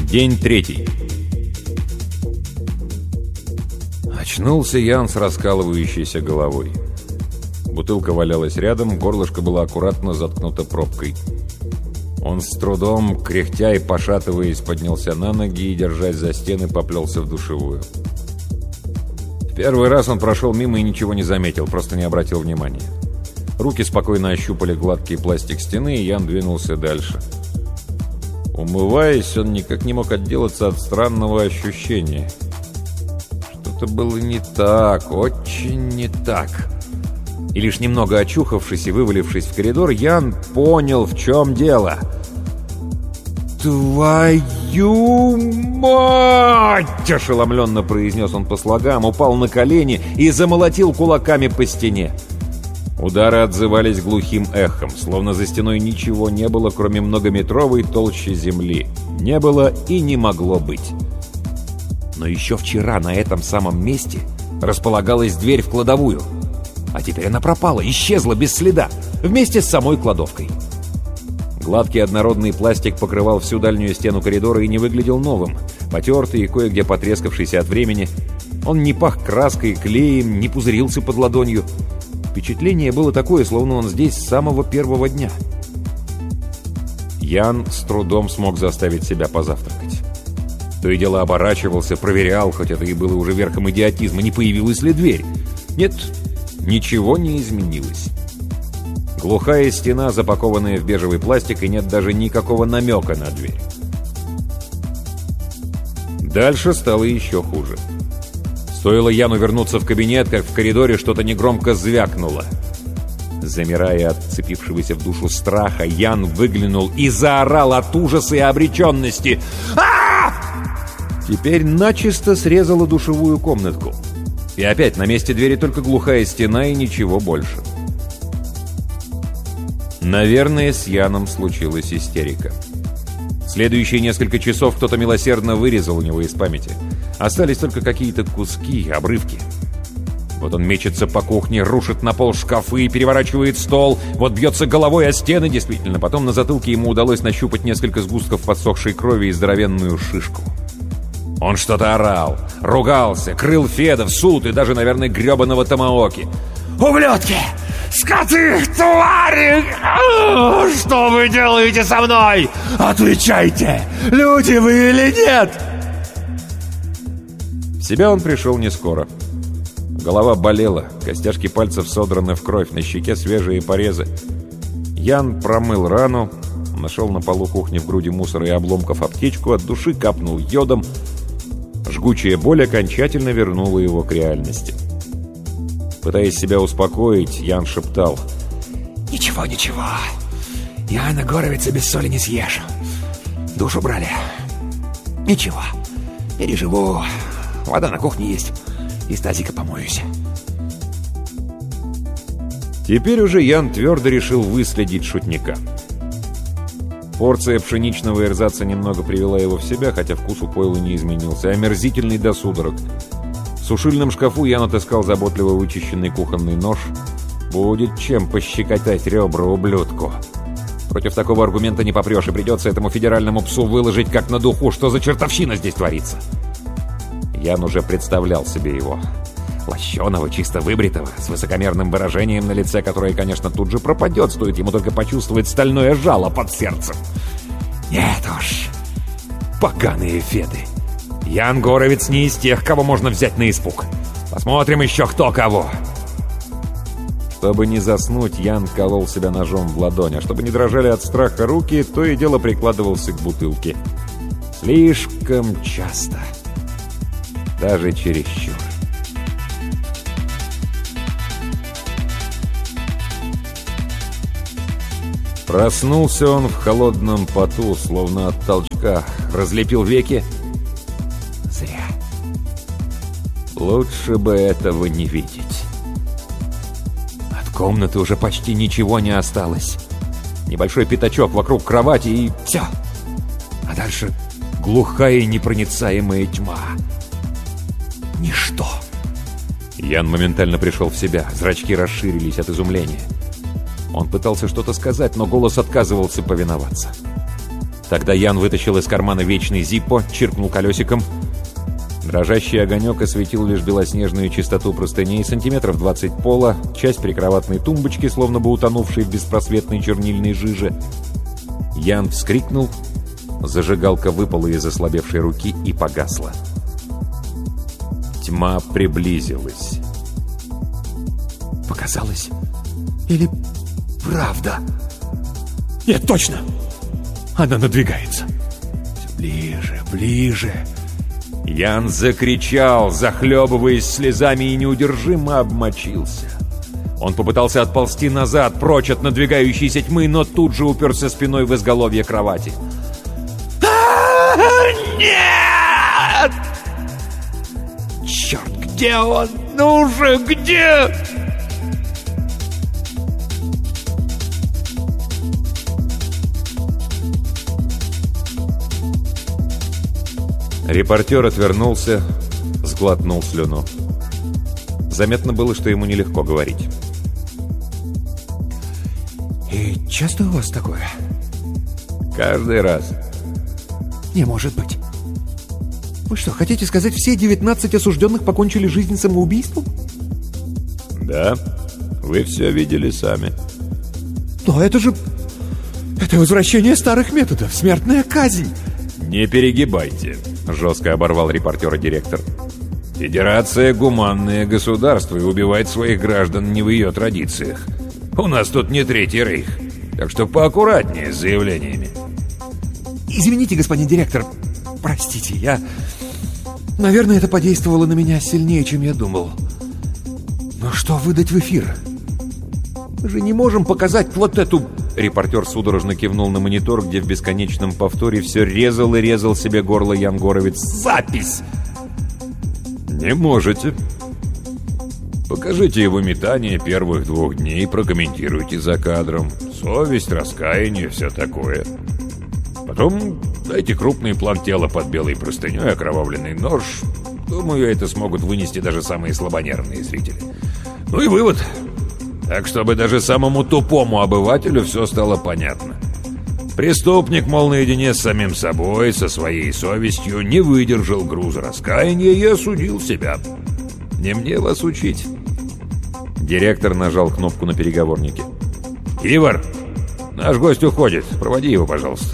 День третий. Очнулся Ян с раскалывающейся головой. Бутылка валялась рядом, горлышко было аккуратно заткнуто пробкой. Он с трудом, кряхтя и пошатываясь, поднялся на ноги и, держась за стены, поплелся в душевую. В первый раз он прошел мимо и ничего не заметил, просто не обратил внимания. Руки спокойно ощупали гладкий пластик стены, и Ян двинулся дальше. Умываясь, он никак не мог отделаться от странного ощущения. Что-то было не так, очень не так. И лишь немного очухавшись и вывалившись в коридор, Ян понял, в чем дело. «Твою мать!» — ошеломленно произнес он по слогам, упал на колени и замолотил кулаками по стене. Удары отзывались глухим эхом, словно за стеной ничего не было, кроме многометровой толщи земли. Не было и не могло быть. Но еще вчера на этом самом месте располагалась дверь в кладовую. А теперь она пропала, исчезла без следа, вместе с самой кладовкой. Гладкий однородный пластик покрывал всю дальнюю стену коридора и не выглядел новым, потертый и кое-где потрескавшийся от времени. Он не пах краской, клеем, не пузырился под ладонью. Впечатление было такое, словно он здесь с самого первого дня. Ян с трудом смог заставить себя позавтракать. То и дело оборачивался, проверял, хоть это и было уже верхом идиотизма, не появилась ли дверь. Нет, ничего не изменилось. Глухая стена, запакованная в бежевый пластик, и нет даже никакого намека на дверь. Дальше стало еще хуже. Стоило Яну вернуться в кабинет, как в коридоре что-то негромко звякнуло. Замирая от вцепившегося в душу страха, Ян выглянул и заорал от ужаса и обреченности. «А-а-а!» Теперь начисто срезала душевую комнатку. И опять на месте двери только глухая стена и ничего больше. Наверное, с Яном случилась истерика. Следующие несколько часов кто-то милосердно вырезал у него из памяти. Остались только какие-то куски, обрывки. Вот он мечется по кухне, рушит на пол шкафы, переворачивает стол, вот бьется головой о стены, действительно. Потом на затылке ему удалось нащупать несколько сгустков подсохшей крови и здоровенную шишку. Он что-то орал, ругался, крыл Феда в суд и даже, наверное, гребаного Томаоки. «Ублюдки! Скоты! Твари! Что вы делаете со мной? Отвечайте! Люди вы или нет?» В себя он пришел не скоро. Голова болела, костяшки пальцев содраны в кровь, на щеке свежие порезы. Ян промыл рану, нашел на полу кухни в груди мусора и обломков аптечку, от души капнул йодом. Жгучая боль окончательно вернула его к реальности. Пытаясь себя успокоить, Ян шептал: «Ничего, ничего. Яна Горовица без соли не съешь. Душу брали. Ничего. Переживу. Вода на кухне есть. Из тазика помоюсь». Теперь уже Ян твердо решил выследить шутника. Порция пшеничного эрзаца немного привела его в себя, хотя вкус у пойла не изменился. Омерзительный до судорог. В сушильном шкафу Ян отыскал заботливо вычищенный кухонный нож. Будет чем пощекотать ребра ублюдку. Против такого аргумента не попрешь, и придется этому федеральному псу выложить как на духу, что за чертовщина здесь творится. Ян уже представлял себе его. Лощеного, чисто выбритого, с высокомерным выражением на лице, которое, конечно, тут же пропадет, стоит ему только почувствовать стальное жало под сердцем. Нет уж, поганые Феды. Ян Горовец не из тех, кого можно взять на испуг. Посмотрим еще кто кого. Чтобы не заснуть, Ян колол себя ножом в ладонь, а чтобы не дрожали от страха руки, то и дело прикладывался к бутылке. Слишком часто. Даже чересчур. Проснулся он в холодном поту, словно от толчка. Разлепил веки. Зря. Лучше бы этого не видеть. От комнаты уже почти ничего не осталось. Небольшой пятачок вокруг кровати и все. А дальше глухая и непроницаемая тьма. Ничто. Ян моментально пришел в себя. Зрачки расширились от изумления. Он пытался что-то сказать, но голос отказывался повиноваться. Тогда Ян вытащил из кармана вечный Зиппо, чиркнул колесиком. Дрожащий огонек осветил лишь белоснежную чистоту простыней, сантиметров 20 пола, часть прикроватной тумбочки, словно бы утонувшей в беспросветной чернильной жиже. Ян вскрикнул, зажигалка выпала из ослабевшей руки и погасла. Тьма приблизилась. Показалось? Или правда? Нет, точно! Она надвигается. Все ближе, ближе. Ян закричал, захлебываясь слезами, и неудержимо обмочился. Он попытался отползти назад, прочь от надвигающейся тьмы, но тут же уперся спиной в изголовье кровати. Нет! Черт, где он? Ну же, где? Репортер отвернулся, сглотнул слюну. Заметно было, что ему нелегко говорить. И часто у вас такое? Каждый раз. Не может быть. Вы что, хотите сказать, все 19 осужденных покончили жизнь самоубийством? Да, вы все видели сами. Но это же... Это возвращение старых методов, смертная казнь. Не перегибайте, жестко оборвал репортера директор. Федерация — гуманное государство и убивать своих граждан не в ее традициях. У нас тут не Третий Рейх, так что поаккуратнее с заявлениями. Извините, господин директор, простите, я... Наверное, это подействовало на меня сильнее, чем я думал. Но что выдать в эфир? Мы же не можем показать вот эту... Репортер судорожно кивнул на монитор, где в бесконечном повторе все резал и резал себе горло Ян Горовиц. Запись! Не можете. Покажите его метание первых 2 дней, прокомментируйте за кадром. Совесть, раскаяние, все такое. Потом дайте крупный план тела под белой простыней, окровавленный нож. Думаю, это смогут вынести даже самые слабонервные зрители. Ну и вывод. Так, чтобы даже самому тупому обывателю все стало понятно. Преступник, мол, наедине с самим собой, со своей совестью, не выдержал груза раскаяния и осудил себя. Не мне вас учить. Директор нажал кнопку на переговорнике. «Ивар, наш гость уходит. Проводи его, пожалуйста».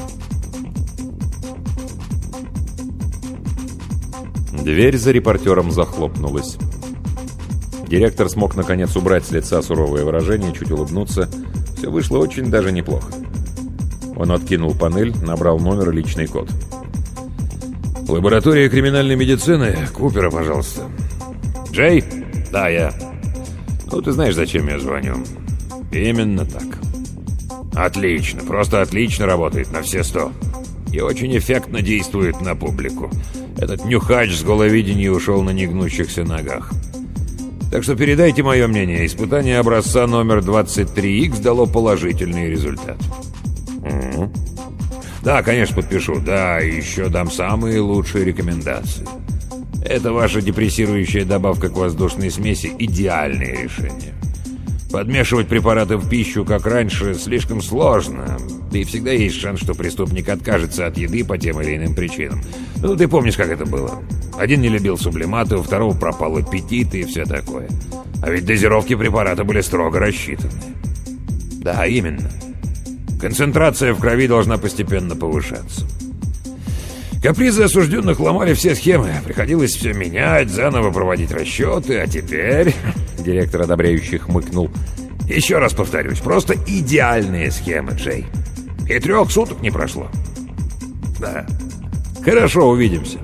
Дверь за репортером захлопнулась. Директор смог, наконец, убрать с лица суровое выражение, чуть улыбнуться. Все вышло очень даже неплохо. Он откинул панель, набрал номер и личный код. «Лаборатория криминальной медицины. Купера, пожалуйста». «Джей?» «Да, я». «Ну, ты знаешь, зачем я звоню?» «Именно так». «Отлично, просто отлично работает на все 100. И очень эффектно действует на публику. Этот нюхач с головидения ушел на негнущихся ногах. Так что передайте мое мнение. Испытание образца номер 23X дало положительный результат». «Угу». «Да, конечно, подпишу. Да, еще дам самые лучшие рекомендации. Это ваша депрессирующая добавка к воздушной смеси – идеальное решение. Подмешивать препараты в пищу, как раньше, слишком сложно. Да и всегда есть шанс, что преступник откажется от еды по тем или иным причинам. Ну, ты помнишь, как это было. Один не любил сублиматы, у второго пропал аппетит и все такое. А ведь дозировки препарата были строго рассчитаны». «Да, именно. Концентрация в крови должна постепенно повышаться. Капризы осужденных ломали все схемы. Приходилось все менять, заново проводить расчеты, а теперь...» Директор одобряюще хмыкнул. «Еще раз повторюсь, просто идеальные схемы, Джей. И 3 суток не прошло. Да. Хорошо, увидимся».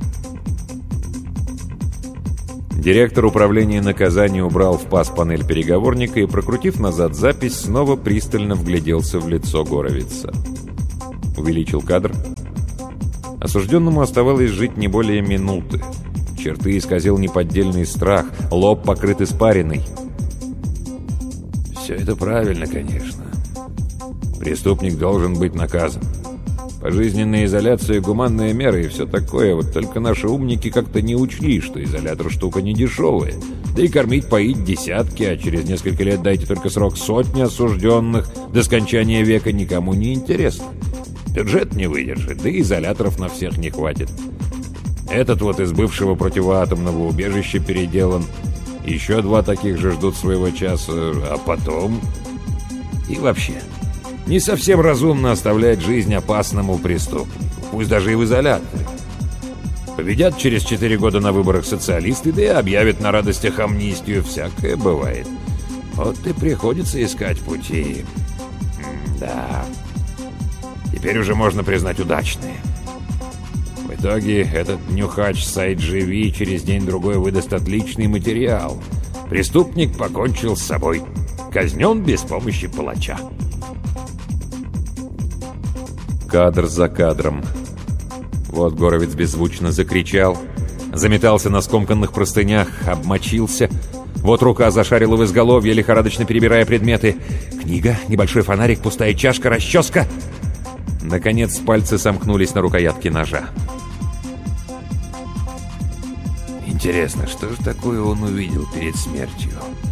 Директор управления наказаний убрал в паз панель переговорника и, прокрутив назад запись, снова пристально вгляделся в лицо Горовица. Увеличил кадр. Осужденному оставалось жить не более минуты. Черты исказил неподдельный страх, лоб покрыт испариной. Все это правильно, конечно. Преступник должен быть наказан. Пожизненная изоляция, гуманная мера и все такое. Вот только наши умники как-то не учли, что изолятор штука не дешевая. Да и кормить, поить десятки, а через несколько лет дайте только срок 100 осужденных, до скончания века никому не интересно. Бюджет не выдержит, да и изоляторов на всех не хватит. Этот вот из бывшего противоатомного убежища переделан. Еще 2 таких же ждут своего часа, а потом... И вообще, не совсем разумно оставлять жизнь опасному преступнику, пусть даже и в изоляторе. Победят через 4 года на выборах социалисты, да и объявят на радостях амнистию, всякое бывает. Вот и приходится искать пути. Да. Теперь уже можно признать удачные. В итоге этот нюхач с IGV через день-другой выдаст отличный материал. Преступник покончил с собой. Казнен без помощи палача. Кадр за кадром. Вот Горовец беззвучно закричал, заметался на скомканных простынях, обмочился. Вот рука зашарила в изголовье, лихорадочно перебирая предметы. Книга, небольшой фонарик, пустая чашка, расческа. Наконец пальцы сомкнулись на рукоятке ножа. Интересно, что же такое он увидел перед смертью?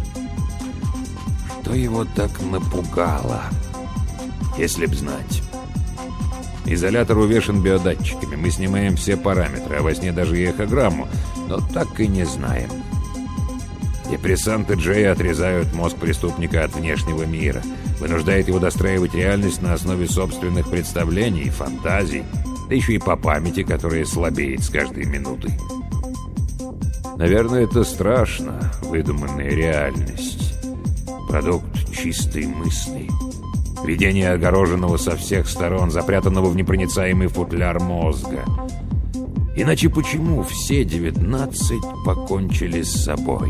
Что его так напугало? Если б знать. Изолятор увешан биодатчиками. Мы снимаем все параметры, а во сне даже и эхограмму. Но так и не знаем. Депрессанты Джея отрезают мозг преступника от внешнего мира. Вынуждает его достраивать реальность на основе собственных представлений, фантазий. Да еще и по памяти, которая слабеет с каждой минутой. Наверное, это страшно, выдуманная реальность. Продукт чистой мысли. Видение огороженного со всех сторон, запрятанного в непроницаемый футляр мозга. Иначе почему все 19 покончили с собой?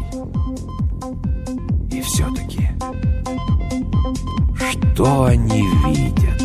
И все-таки, что они видят?